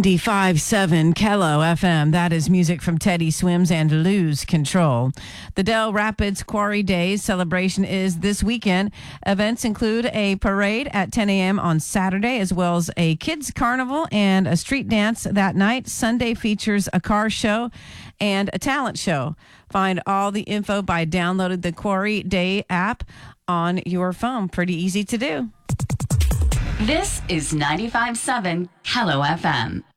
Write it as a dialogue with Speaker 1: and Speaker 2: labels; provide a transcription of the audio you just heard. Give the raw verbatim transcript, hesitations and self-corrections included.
Speaker 1: ninety-five point seven Kello F M. That is music from Teddy Swims and Lose Control. The Dell Rapids Quarry Days celebration is this weekend. Events include a parade at ten a.m. on Saturday, as well as a kids carnival and a street dance that night. Sunday features a car show and a talent show. Find all the info by downloading the Quarry Day app on your phone. Pretty easy to do.
Speaker 2: This is ninety-five point seven Hello F M.